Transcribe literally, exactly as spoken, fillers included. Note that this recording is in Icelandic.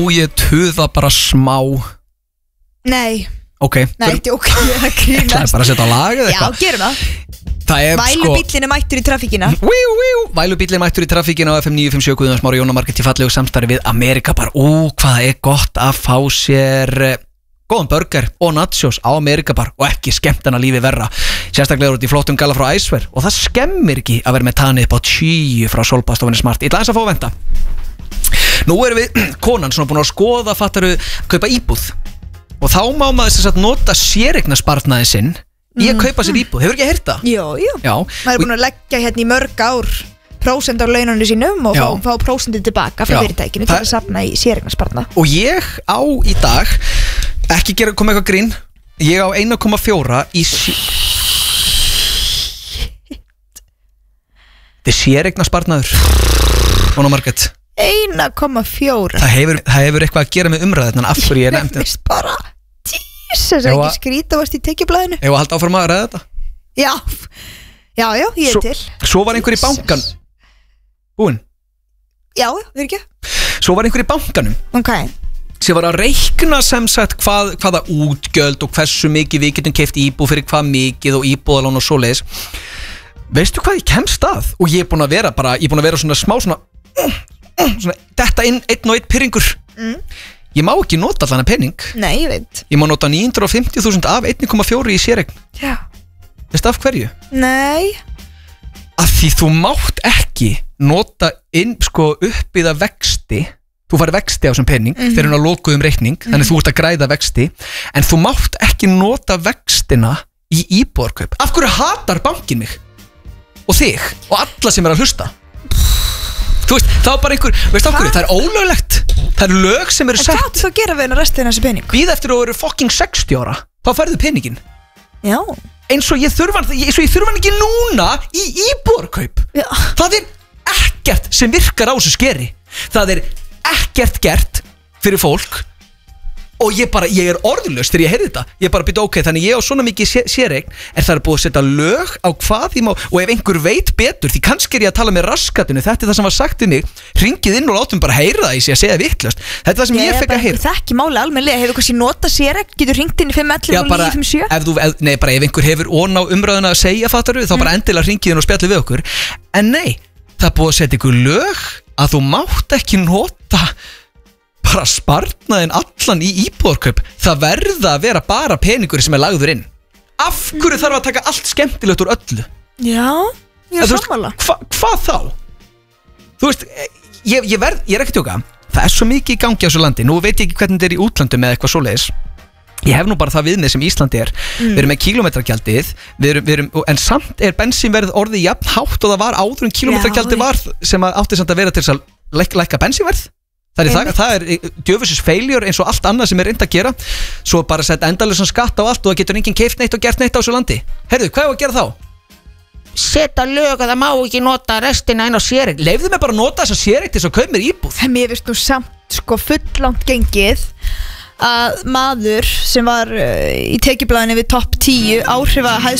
Og ég tuða bara smá. Nei. Ok. Nei, þetta er ok, ég er að grínast. Það er bara að setja á lag eða Já, eitthvað. gerum það. Það er sko Vælubíllinn er mættur í trafíkina. Víu, víu Vælubíllinn er mættur í trafíkina á F M níu fimm sjö Guðjóns Már og Jóna Margrét í fallegu samstarfi við Amerikabar. Ú, hvað það er gott að fá sér eh, góðan burger og nachos á Amerikabar og ekki skemmtana lífi verra. Sérstaklega út í flottum galla frá Æsver og það skemmir ekki að vera með tanið upp á tíu frá Solbastofinni Smart. Ég ætla aðeins að fá að venda. Nú erum við konan svona búin að skoða fattaru kaupa íbúð og þá má maður þess að nota séreignarsparnaðinn sinn í að kaupa sér íbúð. Hefur ekki heyrt það? Jú, jú. Já. Maður er búin að leggja hérna í mörg ár prósent af laununni sínum og Já. fá, fá prósentið tilbaka frá Já. fyrirtækinu Það- til að safna í séreignarsparnað. Og ég á í dag ekki gera koma eitthvað grín. Ég á einn komma fjögur í sí... Þetta er séreignarsparnaður. Jóna Margrét. einn komma fjögur. Það hefur, það hefur eitthvað að gera með umræðin af hverju ég nefndi. Nefnist bara Jesus, Já, ekki að- skrýta varst í tekjublaðinu. Ég var að halda áfram að ræða þetta. Já, já, já, ég er Svo, til. svo var einhver í bankan. Búinn. Já, við erum ekki. Svo var einhver í bankanum Ok. sem var að reikna sem sagt hvað, hvaða útgjöld og hversu mikið við getum keypt íbúð fyrir hvað mikið og íbúðalán og svoleiðis. Veistu hvað ég kemst að? Og ég er búin að vera bara, ég er búin að vera svona smá svona, svona þetta inn einn og einn pyrringur. Mm. Ég má ekki nota allan að penning. Nei, ég veit. Ég má nota níu hundruð og fimmtíu þúsund af einn komma fjögur í séreign. Já. Veistu af hverju? Nei. Af því þú mátt ekki nota inn sko uppbyða vexti. Þú fari vexti á þessum penning mm -hmm. þegar hún er lokuð um reikning, mm -hmm. þannig þú ert að græða vexti, en þú mátt ekki nota vextina í íbúðarkaup. Af hverju hatar bankin mig og þig og alla sem er að hlusta? Þú veist, þá er bara einhver, veist af hverju, það er ólöglegt. Það eru lög sem eru En sett. hvað áttu að gera við hennar restina þessi pening? Bíða eftir að þú eru fucking sextíu ára, þá færðu peningin. Já. Eins og ég þurfa hann, eins og ég þurfa hann ekki núna í íbúðarkaup. Já. Það er ekkert sem virkar á þessu skeri. Það er ekkert gert fyrir fólk og ég bara, ég er orðlaus þegar ég heyrði þetta. Ég bara byrja ok, þannig ég á svona mikið sé, séreign en það er búið að setja lög á hvað ég má, og ef einhver veit betur, því kannski er ég að tala með raskatinu, þetta er það sem var sagt við mig, ringið inn og látum bara heyra það í sig að segja vitlaust. Þetta er það sem ég, ég fekk að heyra. Það er ekki máli almennilega, hefur kannski notað séreign, getur ringt inn í fimm ellefu og níu fimm sjö. Ef þú, ef, nei, bara ef einhver hefur ón á umræðuna að segja, fattaru, þá mm. bara endilega ringið inn og spjalli við okkur. En nei, það er búið að setja ykkur lög að þú mátt ekki nota bara sparnaðin allan í íbúðarkaup. Það verða að vera bara peningur sem er lagður inn. Af hverju þarf að taka allt skemmtilegt úr öllu? Já, ég er Þú veist, sammála. hva, Hvað þá? Þú veist, ég, ég, verð, ég er ekki tjóka. Það er svo mikið í gangi á þessu landi. Nú veit ég ekki hvernig þetta er í útlandum eða eitthvað svoleiðis. Ég hef nú bara það viðmið sem Íslandi er. mm. Við erum með kílómetragjaldið við erum, við erum, en samt er bensínverð orðið jafn hátt og það var áður en kílómetragjaldið var, sem að átti samt að vera til þess að lækka, lækka bensínverð. Það er, það, það er djöfusins failure eins og allt annað sem er reynd að gera. Svo bara setja endalösan skatt á allt og það getur enginn keypt neitt og gert neitt á þessu landi. Heyrðu, hvað er að gera þá? Setta lög að það má ekki nota restina inn á séreign. Leifðu mig bara að nota þessa séreign til þess að kaupa mér íbúð. En mér finnst nú samt sko fulllangt gengið að maður sem var uh, í tekjublaðinu við topp tíu áhrifa